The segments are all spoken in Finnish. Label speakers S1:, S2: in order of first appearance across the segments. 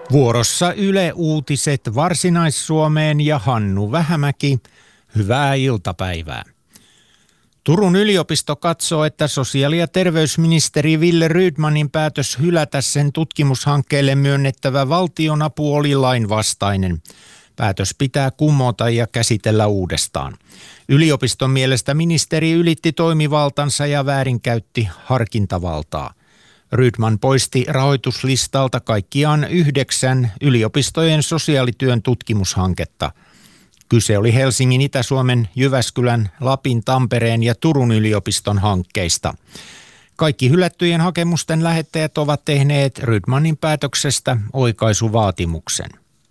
S1: Vuorossa Yle Uutiset Varsinais-Suomeen ja Hannu Vähämäki. Hyvää iltapäivää. Turun yliopisto katsoo, että sosiaali- ja terveysministeri Wille Rydmanin päätös hylätä sen tutkimushankkeelle myönnettävä valtionapu oli lainvastainen. Päätös pitää kumota ja käsitellä uudestaan. Yliopiston mielestä ministeri ylitti toimivaltansa ja väärinkäytti harkintavaltaa. Rydman poisti rahoituslistalta kaikkiaan 9 yliopistojen sosiaalityön tutkimushanketta. Kyse oli Helsingin, Itä-Suomen, Jyväskylän, Lapin, Tampereen ja Turun yliopiston hankkeista. Kaikki hylättyjen hakemusten lähettäjät ovat tehneet Rydmanin päätöksestä oikaisuvaatimuksen.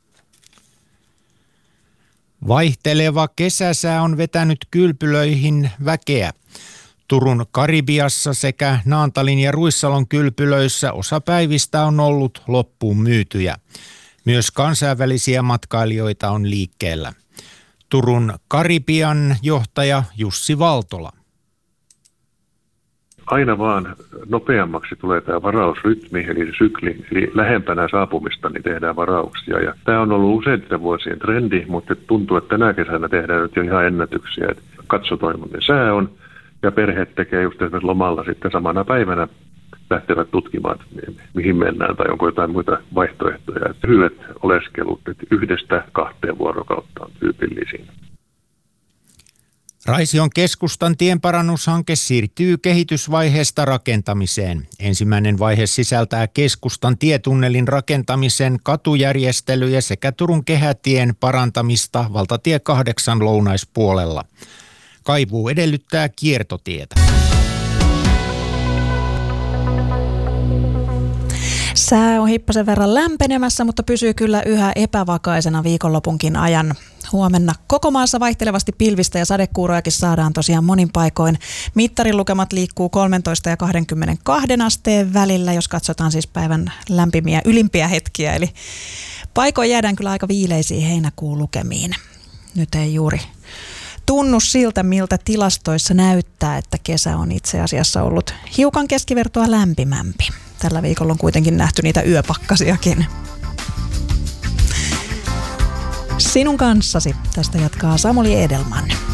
S1: Vaihteleva kesäsää on vetänyt kylpylöihin väkeä. Turun Karibiassa sekä Naantalin ja Ruissalon kylpylöissä osa päivistä on ollut loppuun myytyjä. Myös kansainvälisiä matkailijoita on liikkeellä. Turun Karibian johtaja Jussi Valtola.
S2: Aina vaan nopeammaksi tulee tämä varausrytmi, eli sykli, eli lähempänä saapumista niin tehdään varauksia. Ja tämä on ollut useiden vuosien trendi, mutta tuntuu, että tänä kesänä tehdään nyt jo ihan ennätyksiä. Että katsotaan, millainen sää on, ja perheet tekee just esimerkiksi lomalla sitten samana päivänä lähtevät tutkimaan, mihin mennään tai onko jotain muita vaihtoehtoja. Että lyhyet oleskelut, että 1-2 vuorokautta on tyypillisin.
S1: Raision keskustan tienparannushanke siirtyy kehitysvaiheesta rakentamiseen. Ensimmäinen vaihe sisältää keskustan tietunnelin rakentamisen, katujärjestelyjä sekä Turun kehätien parantamista valtatie 8 lounaispuolella. Kaivuu edellyttää kiertotietä.
S3: Sää on hippasen verran lämpenemässä, mutta pysyy kyllä yhä epävakaisena viikonlopunkin ajan. Huomenna koko maassa vaihtelevasti pilvistä ja sadekuurojakin saadaan tosiaan monin paikoin. Mittarin lukemat liikkuu 13 ja 22 asteen välillä, jos katsotaan siis päivän lämpimiä ylimpiä hetkiä. Eli paikoin jäädään kyllä aika viileisiin heinäkuun lukemiin. Nyt ei juuri tunnu siltä, miltä tilastoissa näyttää, että kesä on itse asiassa ollut hiukan keskivertoa lämpimämpi. Tällä viikolla on kuitenkin nähty niitä yöpakkasiakin. Sinun kanssasi tästä jatkaa Samuli Edelman.